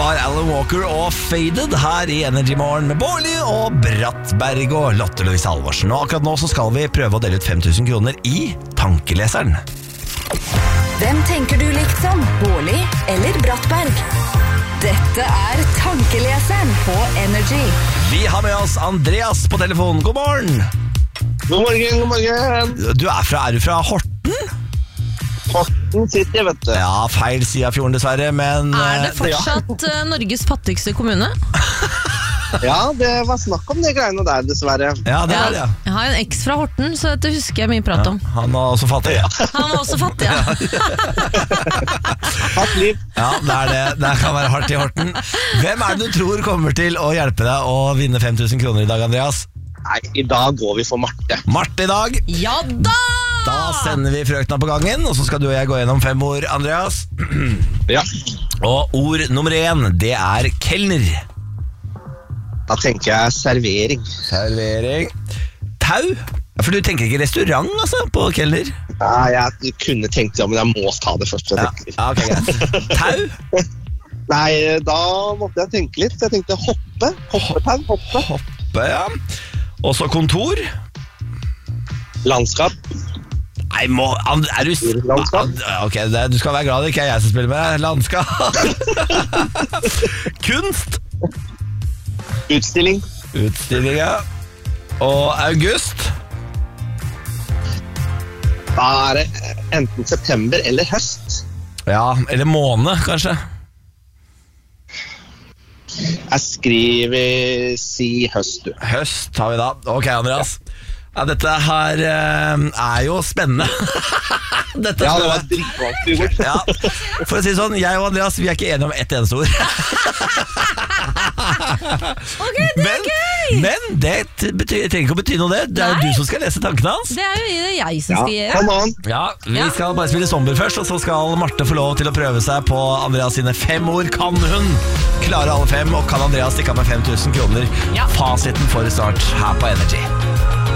var Alan Walker og Faded her i Energy Morgen med Bårli og Brattberg og Lotte Louise Halvorsen. Og akkurat nå så skal vi prøve å dele ut 5000 kroner i tankeleseren. Hvem tenker du likt som? Bårli eller Brattberg? Dette er tankeleseren på Energy. Vi har med oss Andreas på telefonen. God morgen. God morgen, god morgen. Er du fra Horten? Horten City, vet du. Ja, feil side av fjorden dessverre, men Er det fortsatt Norges fattigste kommune? Ja, det var snakk om de greiene der, dessverre. Ja, det er det, ja. Jeg har en eks fra Horten, så dette husker jeg mye prat om. Han var også fattig. Han var også fattig, ja. Hardt liv. Ja, det er det. Det kan være hardt i Horten. Hvem er det du tror kommer til å hjelpe deg å vinne 5000 kroner i dag, Andreas? Nei, i dag går vi for Marte. Marte i dag. Ja da! Da sender vi frøkna på gangen, og så skal du og jeg gå gjennom 5 ord, Andreas. Ja, Og ord nummer 1, det er kelner. da tenker jeg servering. Servering. Tau. Ja, for du tenker ikke restaurant, altså, på kelner? Ja, jeg kunne tenkt det, men jeg må ta det først. Ja, ok, greit. Tau. Nei, da måtte jeg tenke litt. Jeg tenkte hoppe. Hoppetau, hoppe. Hoppe, ja. Og så kontor. Landskap. Nei, er du... Landskap. Ok, du skal være glad det ikke er jeg som spiller med. Landskap. Kunst. Utstilling. Utstilling, ja. Og august. Da er det enten september eller høst. Ja, eller måne, kanskje. Jeg skriver si høst, du. Høst har vi da. Ok, Andreas. Ja, dette her er jo spennende. Dette Ja, skal det var være- dritvanskelig ord. Ja, for å si det sånn, jeg og Andreas, vi er ikke enige om ett eneste ord. Ok, det er gøy! Men det trenger ikke å bety noe det. Det er jo Nei. du som skal lese tankene hans. Det er jo jeg som Ja, skal gjøre. come on. Ja, vi skal bare spille zombier først, og så skal Marte få lov til å prøve seg på Andreas sine 5 ord. Kan hun klare alle 5, og kan Andreas stikke av med 5000 kroner? Ja. Fasiten får du snart her på Energy.